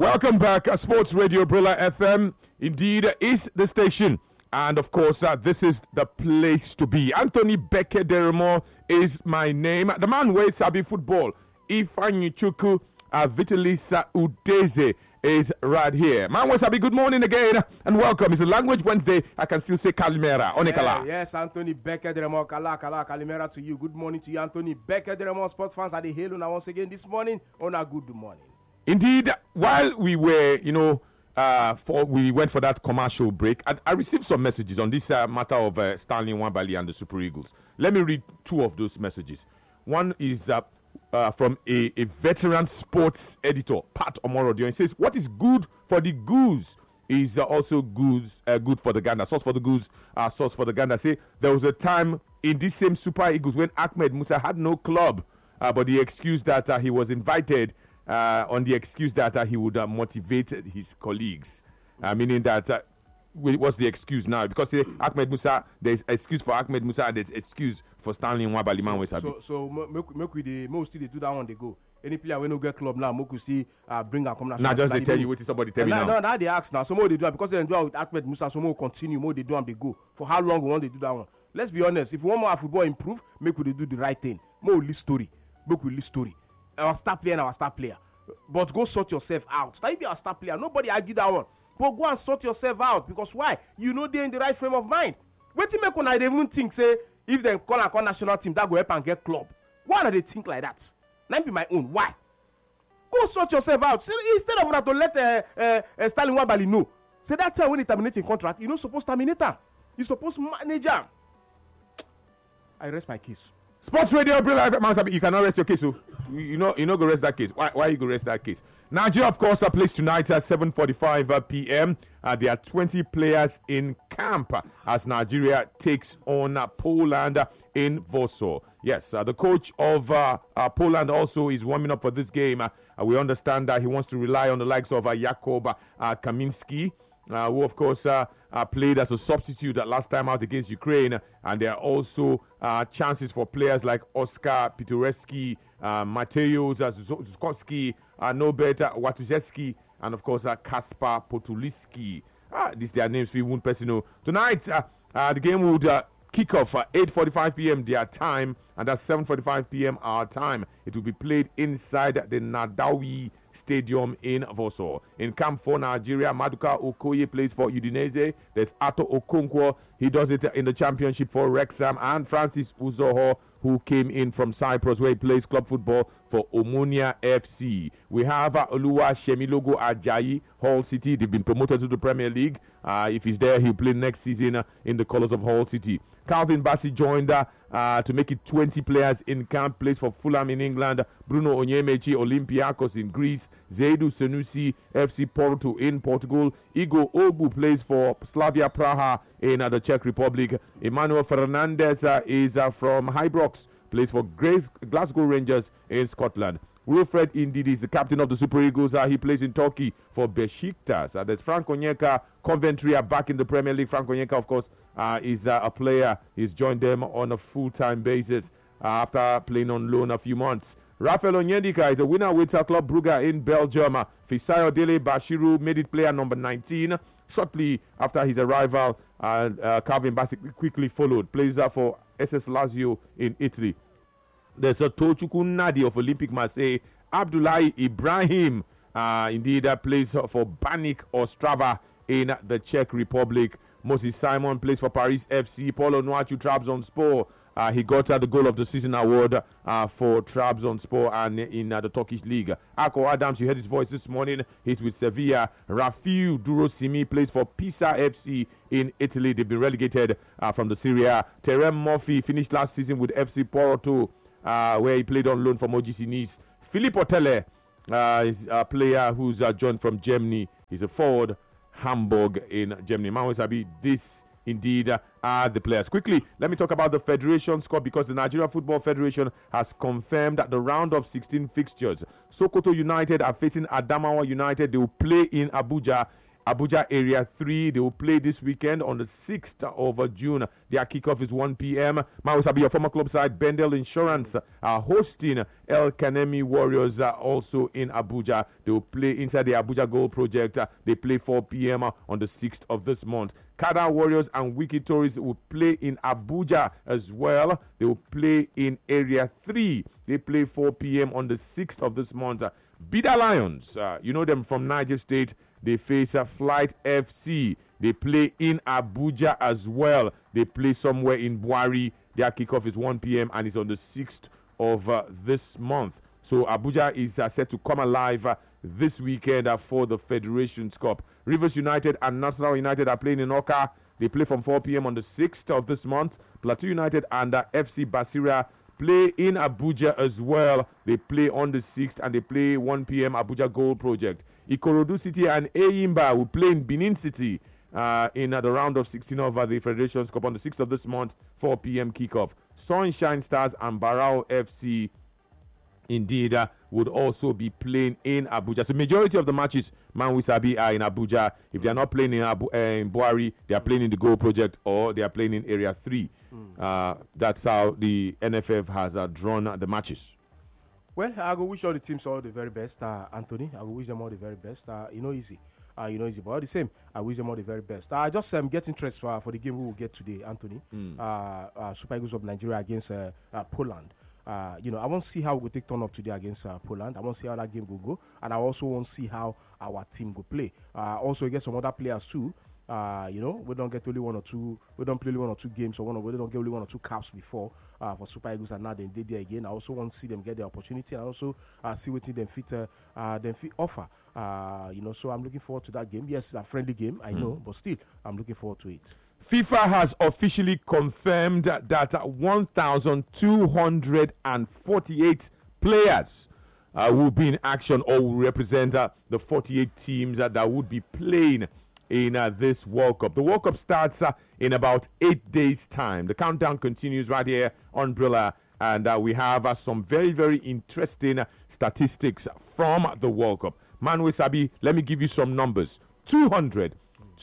Welcome back, Sports Radio Brilla FM. Indeed, is the station. And of course, this is the place to be. Anthony Bekederemo is my name. The man who sabi football. Ifeanyi Chukwu Vitalisa Udeze is right here. Man who sabi, good morning again and welcome. It's a Language Wednesday. I can still say Kalimera. Onekala. Yes, Anthony Bekederemo. Kalimera to you. Good morning to you, Anthony Bekederemo. Sports fans at the Halo now once again this morning. On a good morning. Indeed, while we were, we went for that commercial break, I received some messages on this matter of Stanley Nwabali and the Super Eagles. Let me read two of those messages. One is from a veteran sports editor, Pat Omorodio. He says, what is good for the goose is also good for the gander. Source for the goose, source for the gander. Say, there was a time in this same Super Eagles when Ahmed Musa had no club, but the excuse that he was invited on the excuse that he would motivate his colleagues, meaning that what's the excuse now? Because Ahmed Musa, there's excuse for Ahmed Musa and there's excuse for Stanley Nwabali. So make we the most they do that one they go. Any player when no get club now, make we see bring a come now. Now just they tell you what somebody tell me now. Now they ask now. So more they do because they do it with Ahmed Musa. So more continue. More they do and they go. For how long we want they do that one? Let's be honest. If we want more football improve, make we do the right thing. More live story. Make we live story. Our star player. But go sort yourself out. Now if you are a star player, nobody argue that one. But go and sort yourself out because why? You know they're in the right frame of mind. Wait till make when I even think say if they call national team that go help and get club. Why do they think like that? Let be my own. Why? Go sort yourself out. So instead of that to let Stanley Nwabali know. Say that time when he terminating contract, you're not supposed to terminate him. You're supposed to manage him. I rest my case. Sports Radio, you cannot rest your case. So you know go rest that case. Why you go rest that case? Nigeria, of course, plays tonight at 7:45 p.m. There are 20 players in camp as Nigeria takes on Poland in Warsaw. Yes, the coach of Poland also is warming up for this game. We understand that he wants to rely on the likes of Jakub Kaminski, who, of course, played as a substitute last time out against Ukraine. And there are also chances for players like Oscar Pitoreski, Mateusz Zukowski, Norbert Watuszewski, and, of course, Kasper Potuliski. These are their names we won't personally know. Tonight, the game would kick off at 8:45 p.m. their time, and that's 7:45 p.m. our time. It will be played inside the Nadawi Stadium in Warsaw. In camp for Nigeria, Maduka Okoye plays for Udinese. There's Ato Okonkwo. He does it in the championship for Wrexham. And Francis Uzoho, who came in from Cyprus, where he plays club football for Omonia FC. We have Oluwa Shemilogo Ajayi, Hull City. They've been promoted to the Premier League. If he's there, he'll play next season in the colours of Hull City. Calvin Bassey joined to make it 20 players in camp, plays for Fulham in England, Bruno Onyemaechi, Olympiacos in Greece, Zaidu Sanusi, FC Porto in Portugal, Igor Ogbu plays for Slavia Praha in the Czech Republic, Emmanuel Fernandez is from Ibrox, plays for Glasgow Rangers in Scotland. Wilfred Ndidi is the captain of the Super Eagles. He plays in Turkey for Besiktas. There's Frank Onyeka, Coventry are back in the Premier League. Frank Onyeka, of course, is a player. He's joined them on a full-time basis after playing on loan a few months. Rafael Onyedika is a winner with Club Brugge in Belgium. Fisayo Dele Bashiru made it player number 19. Shortly after his arrival, Calvin Bassey quickly followed. Plays for SS Lazio in Italy. There's a Tochukwu Nadi of Olympic Marseille. Abdullahi Ibrahim indeed plays for Banik Ostrava in the Czech Republic. Moses Simon plays for Paris FC. Paulo Nuachu Trabzonspor. He got the Goal of the Season award for Trabzonspor and in the Turkish League. Ako Adams, you heard his voice this morning. He's with Sevilla. Rafiu Durosimi plays for Pisa FC in Italy. They've been relegated from the Serie A. Terem Murphy finished last season with FC Porto, where he played on loan from OGC Nice. Philippe Otele is a player who's joined from Germany. He's a forward, Hamburg in Germany. Manuel Sabi, this indeed are the players. Quickly, let me talk about the Federation squad because the Nigeria Football Federation has confirmed that the round of 16 fixtures. Sokoto United are facing Adamawa United. They will play in Abuja Area 3. They will play this weekend on the 6th of June. Their kickoff is 1 p.m. Mausabi, your former club side, Bendel Insurance, are hosting El Kanemi Warriors also in Abuja. They will play inside the Abuja Goal Project. They play 4 p.m. On the 6th of this month. Kada Warriors and Wiki Tories will play in Abuja as well. They will play in Area 3. They play 4 p.m. on the 6th of this month. Bida Lions, you know them from Niger State. They face Flight FC. They play in Abuja as well. They play somewhere in Buari. Their kickoff is 1 p.m. and it's on the 6th of this month. So Abuja is set to come alive this weekend for the Federations Cup. Rivers United and National United are playing in Oka. They play from 4 p.m. on the 6th of this month. Plateau United and FC Basira play in Abuja as well. They play on the 6th and they play 1 p.m. Abuja Goal Project. Ikorodu City and Eyimba will play in Benin City in the round of 16 of the Federations Cup on the 6th of this month, 4 p.m. kickoff. Sunshine Stars and Barao FC indeed would also be playing in Abuja. So majority of the matches, Man Wisabi, are in Abuja. If they are not playing in Buari, they are playing in the Goal Project or they are playing in Area 3. That's how the NFF has drawn the matches. Well, I go wish all the teams all the very best, Anthony. I go wish them all the very best. Easy. Easy, but all the same, I wish them all the very best. I just get interest for the game we will get today, Anthony. Super Eagles of Nigeria against Poland. I want to see how we take turn up today against Poland. I want to see how that game will go, and I also want to see how our team will play. Also, get some other players too. We don't get only one or two. We don't play only one or two games, or we don't get only one or two caps before for Super Eagles, and now they did there again. I also want to see them get the opportunity, and also see what them fit offer. So I'm looking forward to that game. Yes, it's a friendly game, I know, but still, I'm looking forward to it. FIFA has officially confirmed that 1,248 players will be in action or will represent the 48 teams that would be playing in this World Cup. The World Cup starts in about 8 days' time. The countdown continues right here on Brilla, and we have some very, very interesting statistics from the World Cup. Manwe Sabi, let me give you some numbers. 200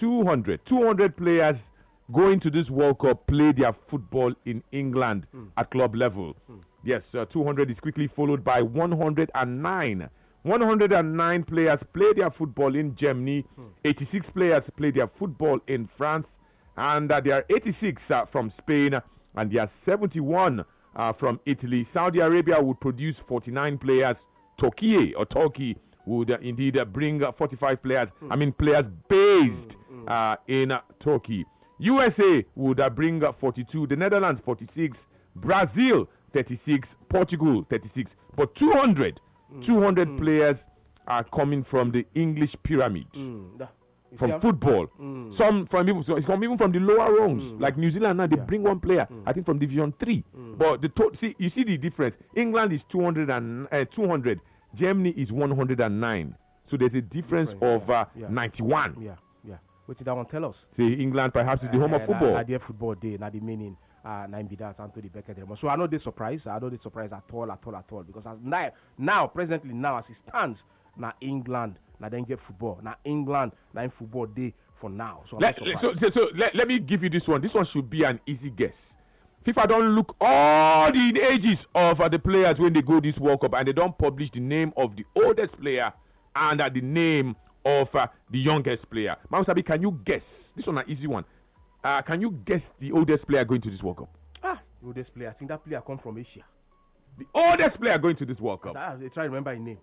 players going to this World Cup play their football in England at club level. Yes, 200 is quickly followed by 109. 109 players play their football in Germany. 86 players play their football in France. And there are 86 from Spain. And there are 71 from Italy. Saudi Arabia would produce 49 players. Turkey would indeed bring 45 players. Players based in Turkey. USA would bring 42. The Netherlands, 46. Brazil, 36. Portugal, 36. But 200 players are coming from the English pyramid. From football. Some from even from the lower rungs. Like New Zealand now, they bring one player, I think from Division 3. But you see the difference. England is 200. Germany is 109. So there's a difference of 91. Yeah. What did that one tell us? See, England perhaps is the home of football. Not their football day, not the meaning. Be that Anthony Becker. So I know this surprise. I don't surprise at all. Because presently as it stands, now England, now then get football. Now England, now in football day for now. So let me give you this one. This one should be an easy guess. FIFA don't look all the ages of the players when they go this World Cup, and they don't publish the name of the oldest player and the name of the youngest player. Mausabi, can you guess? This one an easy one. Can you guess the oldest player going to this World Cup? The oldest player. I think that player come from Asia. The oldest player going to this World Cup. They try to remember his name.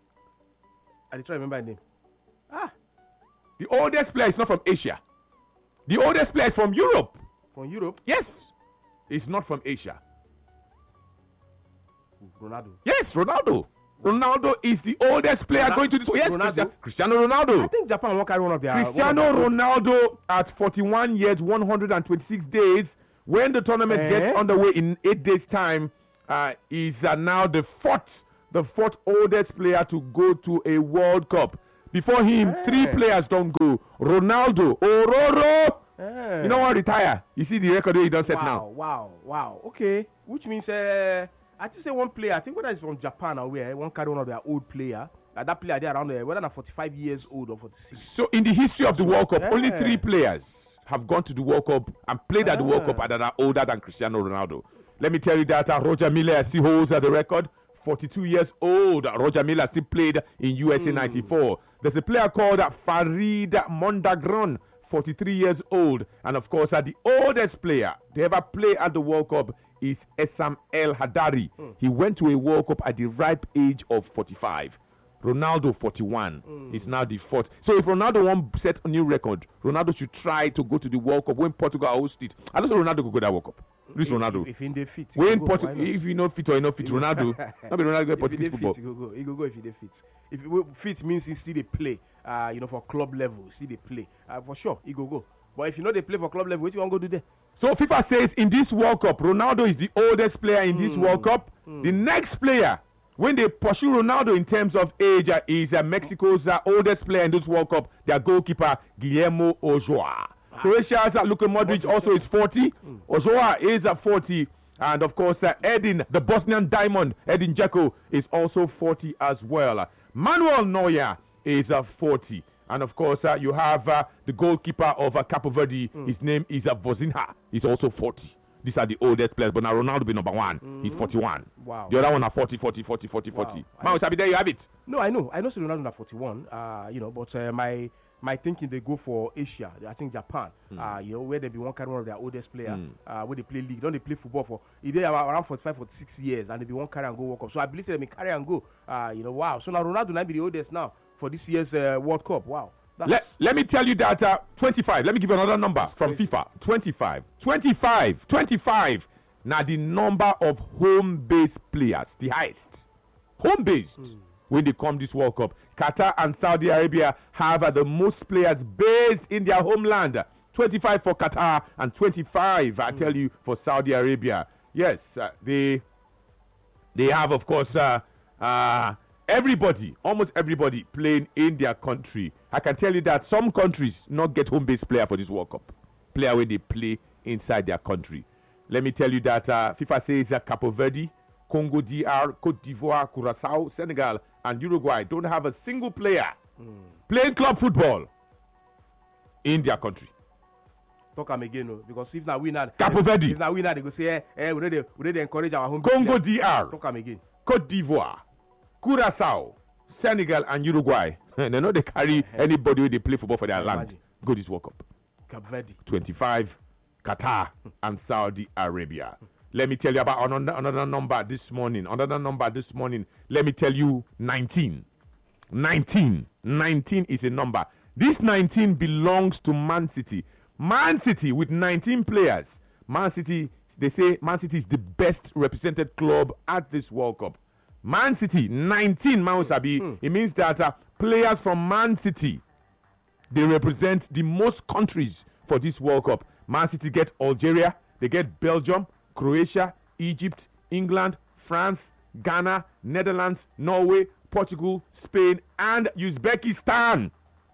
The oldest player is not from Asia. The oldest player is from Europe. From Europe? Yes. It's not from Asia. Ronaldo. Yes, Ronaldo. Ronaldo is the oldest player going to this. Yes, Cristiano Ronaldo. I think Japan won't carry one of their. Cristiano Ronaldo at 41 years, 126 days. When the tournament gets underway in 8 days' time, is now the fourth oldest player to go to a World Cup. Before him, 3 players don't go. Ronaldo, Ororo. You know what? Retire. You see the record he does set now. Wow. Okay, which means I just say one player. I think whether it's from Japan or where, one carry one of their old player. That player there around whether they're 45 years old or 46. So in the history of the World Cup, only 3 players have gone to the World Cup and played at the World Cup and that are older than Cristiano Ronaldo. Let me tell you that Roger Miller still holds the record. 42 years old. Roger Miller still played in USA 94. There's a player called Farid Mondragon, 43 years old. And of course, the oldest player to ever play at the World Cup is Essam El Hadari. He went to a World Cup at the ripe age of 45. Ronaldo 41 is now the fourth. So if Ronaldo won't set a new record, Ronaldo should try to go to the World Cup when Portugal host it. I don't think Ronaldo could go to that World Cup. This Ronaldo. If he fit, when if you not fit or you not fit, Ronaldo. Not be Ronaldo get Portuguese football. He go go if he fit. If he fit means he still they play. For club level, still they play. For sure, he go. But if you know they play for club level, what you want to go do there? So FIFA says in this World Cup, Ronaldo is the oldest player in this World Cup. The next player, when they pursue Ronaldo in terms of age, is Mexico's oldest player in this World Cup, their goalkeeper, Guillermo Ochoa. Croatia's Luka Modric also is 40. Ochoa is 40. And of course, the Bosnian diamond, Edin Dzeko, is also 40 as well. Manuel Neuer is 40. And of course, you have the goalkeeper of Capo Verde. His name is Vozinha. He's also 40. These are the oldest players. But now Ronaldo be number one. He's 41. Wow. The other one are 40. Wow. Sabi, there you have it. No, I know. So Ronaldo na 41. But my thinking they go for Asia. I think Japan. Where they be one of their oldest player. Where they play league. Don't they play football for? They are around 45, 46 years, and they be one carry and go World Cup. So I believe they may carry and go. Wow. So now Ronaldo might be the oldest now for this year's World Cup. Wow. Let me tell you that 25. Let me give you another number from FIFA. 25. Now the number of home-based players, the highest. Home-based. When they come this World Cup, Qatar and Saudi Arabia have the most players based in their homeland. 25 for Qatar and 25, I tell you, for Saudi Arabia. Yes, they have, of course, almost everybody playing in their country. I can tell you that some countries not get home-based player for this World Cup. Player where they play inside their country. Let me tell you that FIFA says Capo Verde, Congo DR, Cote d'Ivoire, Curaçao, Senegal, and Uruguay don't have a single player playing club football in their country. Talk am again, no, because if now we not Capo Verde, if now we not they go say, we need to encourage our home. Congo DR, talk am again. Cote d'Ivoire, Curaçao, Senegal, and Uruguay. They know they carry anybody when they play football for their land. Go this World Cup. Cape Verde. 25, Qatar and Saudi Arabia. Let me tell you about another number this morning. Let me tell you 19. 19 is a number. This 19 belongs to Man City. Man City with 19 players. Man City, they say Man City is the best represented club at this World Cup. Man City, 19, Mausabi. It means that players from Man City, they represent the most countries for this World Cup. Man City get Algeria, they get Belgium, Croatia, Egypt, England, France, Ghana, Netherlands, Norway, Portugal, Spain, and Uzbekistan.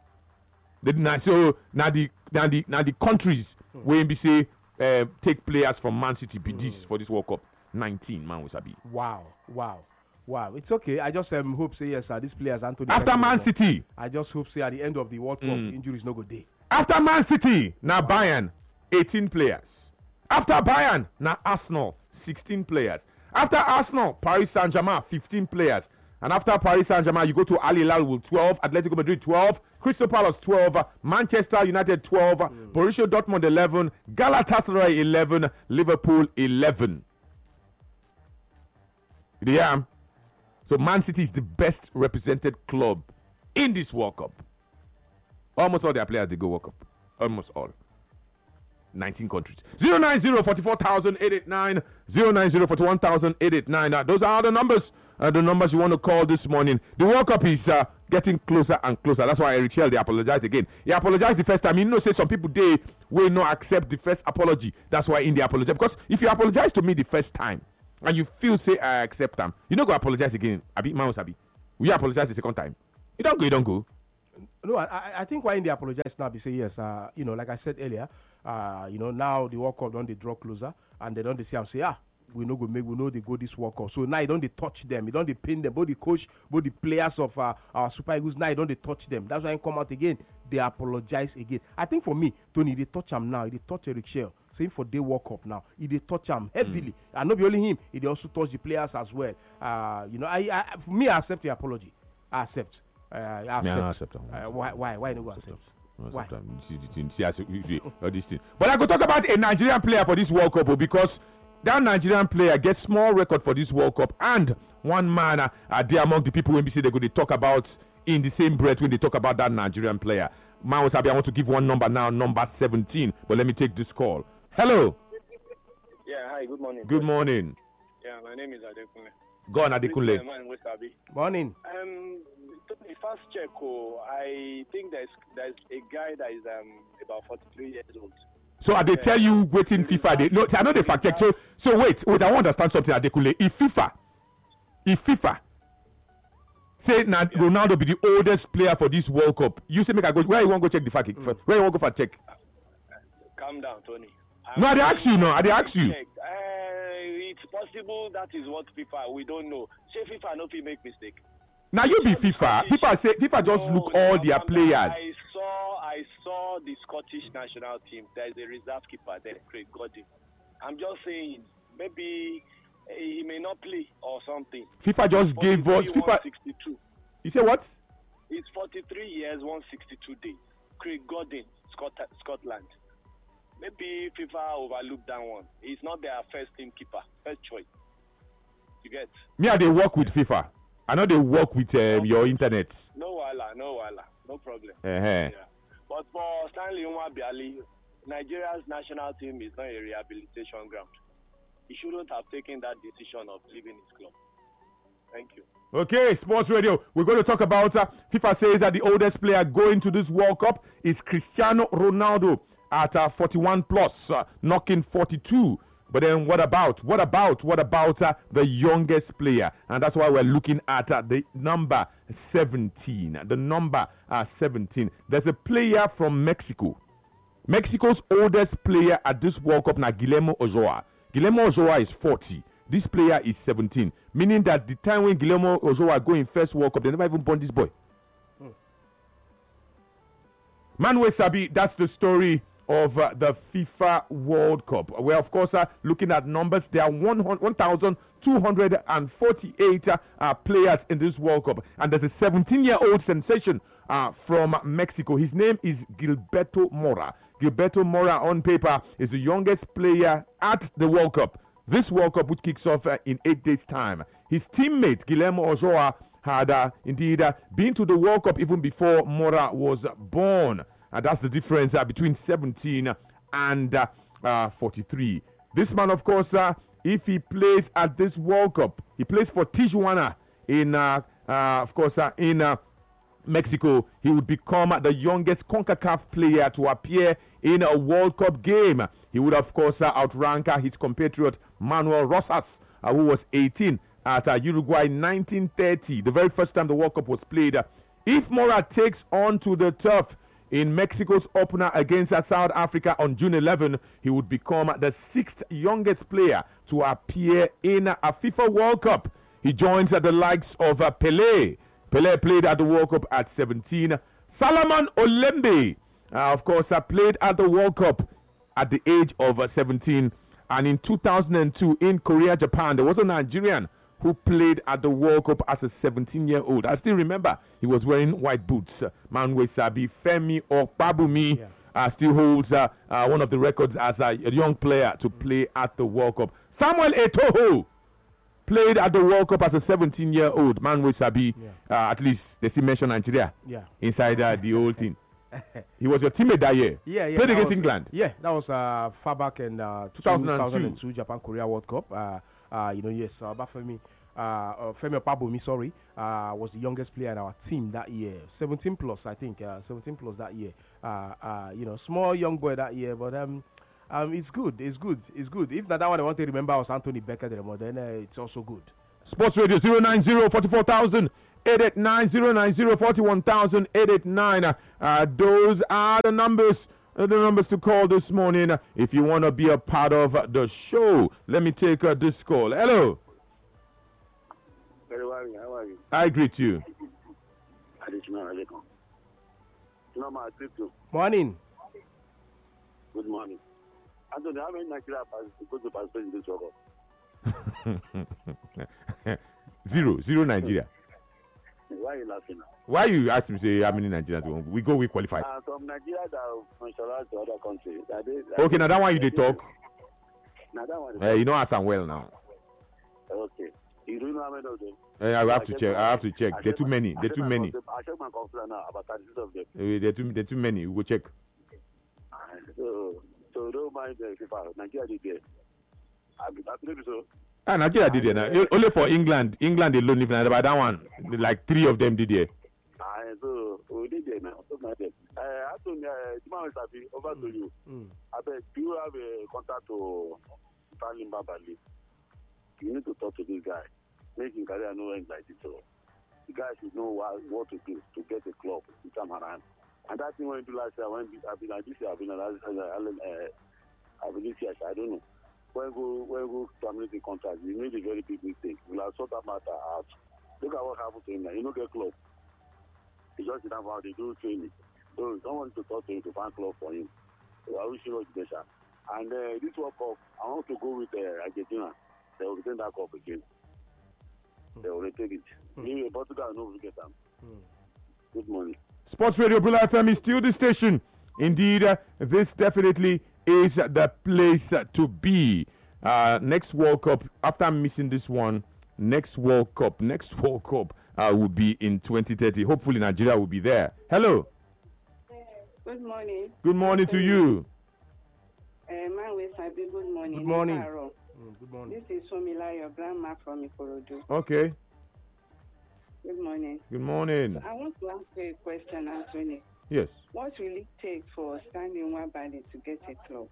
So now the countries where we say take players from Man City be this for this World Cup. 19, man, Wasabi. Wow. It's okay. I just hope say yes, these players Anthony. After Man City, I just hope say at the end of the World Cup injuries no go day. After Man City, now Bayern, 18 players. After Bayern, now Arsenal, 16 players. After Arsenal, Paris Saint-Germain, 15 players. And after Paris Saint-Germain, you go to Al Hilal with 12, Atletico Madrid 12, Crystal Palace 12, Manchester United 12, Borussia Dortmund 11, Galatasaray 11, Liverpool 11. Yeah. So Man City is the best represented club in this World Cup. Almost all their players, they go World Cup. Almost all. 19 countries. 090-44,889, 090-41,889. Those are the numbers you want to call this morning. The World Cup is getting closer and closer. That's why Eric Shell, they apologized again. He apologized the first time. You know, say some people, they will not accept the first apology. That's why in the apology. Because if you apologize to me the first time, and you feel, say, I accept them, you don't go apologize again. Abi, Mouse Abi. Will you apologize the second time? You don't go. No, I think why in the apologize now, they say yes. Like I said earlier, now the World Cup don't they draw closer, and they don't they say, we know they go this World Cup. So now you don't they touch them, you don't they pin them, both the coach, both the players of our Super Eagles. Now you don't they touch them. That's why I come out again. They apologize again. I think for me, Tony, they touch him now. They touch Eric Shell. Same for they World Cup now. They touch him heavily, and not be only him. They also touch the players as well. For me, I accept the apology. I accept. I accept. Why no go accept? Why? All these things. But I could talk about a Nigerian player for this World Cup because that Nigerian player gets small record for this World Cup, and one man there among the people when we say they're going to talk about in the same breath when they talk about that Nigerian player. Man was happy. I want to give one number now, number 17. But let me take this call. Hello. Yeah, hi, good morning. Good morning. Yeah, my name is Adekunle. Go on, Adekunle. Morning. The first check, I think there's a guy that is about 43 years old. So they tell you waiting FIFA. I know they fact check. So wait, I want to understand something, Adekunle. If FIFA say Ronaldo be the oldest player for this World Cup, you say make I go. Where you want to go check the fact? Where you want to go for check? Calm down, Tony. I ask you. It's possible that is what FIFA. We don't know. Say FIFA no fit make mistake. Now you be FIFA. FIFA just look all their players. I saw the Scottish national team. There is a reserve keeper there, Craig Godin. I'm just saying maybe he may not play or something. FIFA just gave us FIFA. 162. You say what? It's 43 years, 162 days. Craig Godin, Scotland. Maybe FIFA overlooked that one. He's not their first team keeper, first choice. You get? They work with FIFA. I know they work with your internet. No problem. Yeah. But for Stanley Nwabiali, Nigeria's national team is not a rehabilitation ground. He shouldn't have taken that decision of leaving his club. Thank you. Okay, Sports Radio. We're going to talk about FIFA says that the oldest player going to this World Cup is Cristiano Ronaldo at 41 plus, knocking 42. But then what about the youngest player? And that's why we're looking at the number 17. The number 17. There's a player from Mexico. Mexico's oldest player at this World Cup now, Guillermo Ochoa. Guillermo Ochoa is 40. This player is 17. Meaning that the time when Guillermo Ochoa go in first World Cup, they never even born this boy. Manuel Sabi, that's the story of the FIFA World Cup. We're, of course, looking at numbers. There are 1,248 players in this World Cup. And there's a 17-year-old sensation from Mexico. His name is Gilberto Mora. Gilberto Mora, on paper, is the youngest player at the World Cup. This World Cup, which kicks off in 8 days' time. His teammate, Guillermo Ochoa, had indeed been to the World Cup even before Mora was born. That's the difference between 17 and 43. This man, of course, if he plays at this World Cup, he plays for Tijuana in, in Mexico. He would become the youngest CONCACAF player to appear in a World Cup game. He would, of course, outrank his compatriot Manuel Rosas, who was 18 at Uruguay 1930, the very first time the World Cup was played. If Mora takes on to the turf in Mexico's opener against South Africa on June 11, he would become the 6th youngest player to appear in a FIFA World Cup. He joins the likes of Pelé. Pelé played at the World Cup at 17. Salomon Olembe, of course, played at the World Cup at the age of 17. And in 2002 in Korea, Japan, there was a Nigerian who played at the World Cup as a 17-year-old. I still remember he was wearing white boots. Manwe Sabi, Femi Okpabumi still holds one of the records as a young player to play at the World Cup. Samuel Eto'o played at the World Cup as a 17-year-old. Manwe Sabi, at least they still mention Nigeria inside the whole thing. He was your teammate that year. Played against England. Yeah, that was far back in 2002 Japan-Korea World Cup. Femi Okpabumi, was the youngest player in our team that year. 17 plus, I think. 17 plus that year. Small young boy that year, but it's good. If not that one I want to remember was Anthony Becker, then it's also good. Sports Radio 090-44,000. 889-090-41,889. Those are the numbers The numbers to call this morning if you want to be a part of the show. Let me take this call. Hello. Very well, how are you? I greet you. Morning. Good morning. Anthony, how many Nigeria go to participate in this World Cup? Zero Nigeria. Why are you laughing now? Why you ask me say how many Nigerians we go, we qualify? Some Nigeria that are functional to other countries. Okay, now that one you dey talk. Now that one. You know as I'm well now. Okay. You don't know how many of them? I have to check. I have to check. There are too many. There are too many. I check my computer now about 36 of them. There are too many. We go check. So don't mind the FIFA. Nigeria did there. I believe so. Nigeria did there now. Only for England. England alone, if not about that one, like 3 of them did there. So we did there now. Anthony, over to you. I bet you have a contact to Stanley Babali. You need to talk to this guy. Make him career no end like this. So the guy should know what to do to get a club this time around. And that thing when you do last year, I've been like this year, I don't know. When go terminate the contract, you made a very big mistake. We'll have sort that matter out. Look at what happened to him now. You don't get club. He just didn't have how they do training. So don't want to talk to him to find club for him. So I wish you all the best. And this World Cup, I want to go with Argentina. They will retain that cup again. They will retain it. Maybe Portugal no will get them. Good morning. Sports Radio Bula FM is still the station. Indeed, this definitely is the place to be. Next World Cup, after missing this one, next World Cup will be in 2030. Hopefully, Nigeria will be there. Hello. Good morning. Good morning to you. Good morning. Good morning. Good morning. This is Formula, your grandma from Ikorodu. Okay. Good morning. Good morning. So I want to ask you a question, Anthony. Yes. What will it take for Stanley Nwabali to get a club?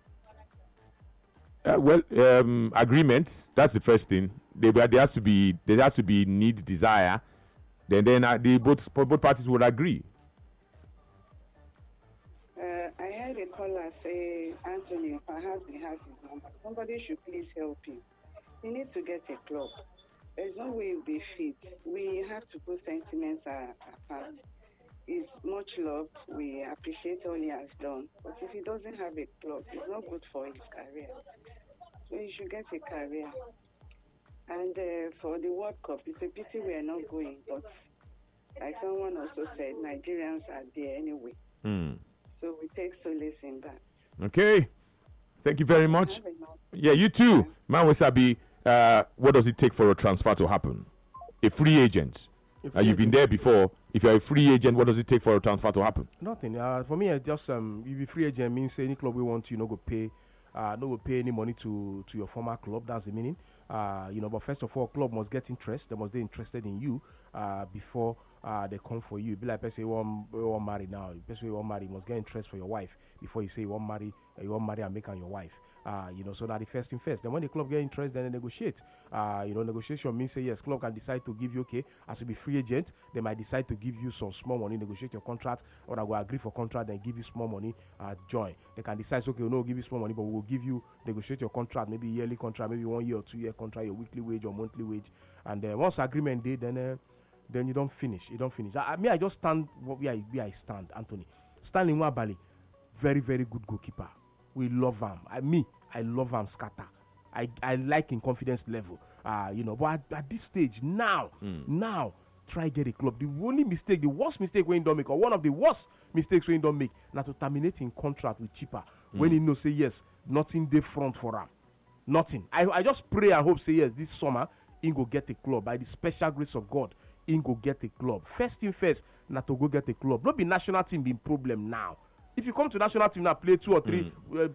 Agreement. That's the first thing. There has to be need, desire. Then both parties would agree. I heard a caller say, Anthony, perhaps he has his number. Somebody should please help him. He needs to get a club. There's no way he'll be fit. We have to put sentiments apart. He's much loved. We appreciate all he has done. But if he doesn't have a club, it's not good for his career. So he should get a career. And for the World Cup, it's a pity we are not going. But like someone also said, Nigerians are there anyway. So we take solace in that. Okay. Thank you very much. Yeah, you too. Manwesabi, what does it take for a transfer to happen? A free agent. You've been there before. If you're a free agent, what does it take for a transfer to happen? Nothing. For me, just you be free agent means any club we want you, no go pay any money to your former club. That's the meaning. But first of all, club must get interest. They must be interested in you before they come for you. Be like person you want marry now. Person you want marry must get interest for your wife before you say you want marry and make her your wife. So that the first thing first. Then when the club get interest, then they negotiate. Negotiation means say yes, club can decide to give you as you be free agent, they might decide to give you some small money, negotiate your contract, or they will agree for contract, then give you small money, join. They can decide, okay, we'll give you small money, but we will give you, negotiate your contract, maybe yearly contract, maybe 1 year or 2 year contract, your weekly wage or monthly wage. And once agreement day, then you don't finish. You don't finish. I just stand where I stand, Anthony. Stanley Nwabali, very, very good goalkeeper. We love him. I love him scatter. I like in confidence level. But at this stage, now, try get a club. The worst mistake when you don't make, or one of the worst mistakes when you don't make, now to terminate in contract with cheaper. When you know say yes, nothing dey front for him. Nothing. I just pray and hope say yes, this summer, he go get a club. By the special grace of God, he go get a club. First thing first, not to go get a club. Not be national team being problem now. If you come to national team now, play 2 or 3,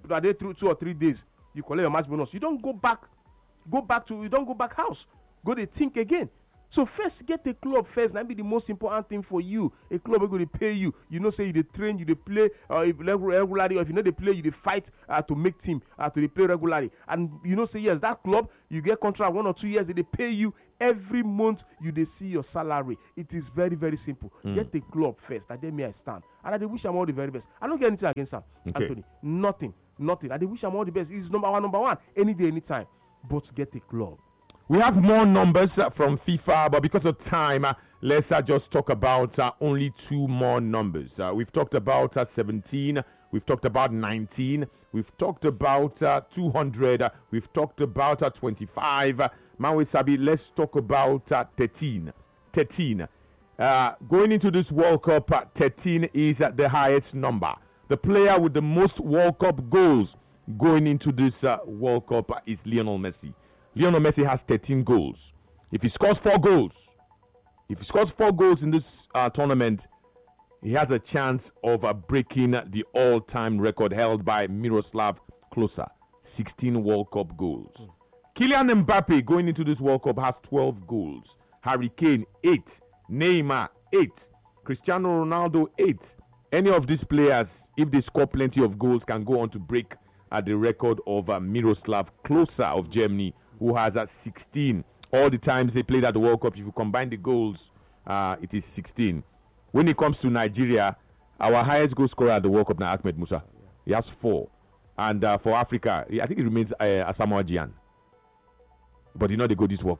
2 or 3 days, you collect your match bonus. You don't go back house. Go they think again. So first, get a club first. That be the most important thing for you. A club is going to pay you. You know, say you dey train, you dey play regularly, or if you know they play, you dey fight to make team to dey play regularly. And you know, say yes, that club you get contract 1 or 2 years, they pay you every month. You dey see your salary. It is very, very simple. Get a club first. And then me I stand, and I dey wish am all the very best. I don't get anything against him, Anthony. Nothing. I dey wish am all the best. He's number one, any day, anytime. But get a club. We have more numbers from FIFA, but because of time, let's just talk about only 2 more numbers. We've talked about 17, we've talked about 19, we've talked about 200, we've talked about 25. Maui Sabi, let's talk about 13. 13. Going into this World Cup, 13 is the highest number. The player with the most World Cup goals going into this World Cup is Lionel Messi. Lionel Messi has 13 goals. If he scores 4 goals in this tournament, he has a chance of breaking the all-time record held by Miroslav Klose, 16 World Cup goals. Kylian Mbappe going into this World Cup has 12 goals. Harry Kane, 8. Neymar, 8. Cristiano Ronaldo, 8. Any of these players, if they score plenty of goals, can go on to break the record of Miroslav Klose of Germany, who has 16. All the times they played at the World Cup, if you combine the goals, it is 16. When it comes to Nigeria, our highest goal scorer at the World Cup now, Ahmed Musa. He has 4. And for Africa, I think it remains Asamoah Gyan. But you know they go this World Cup.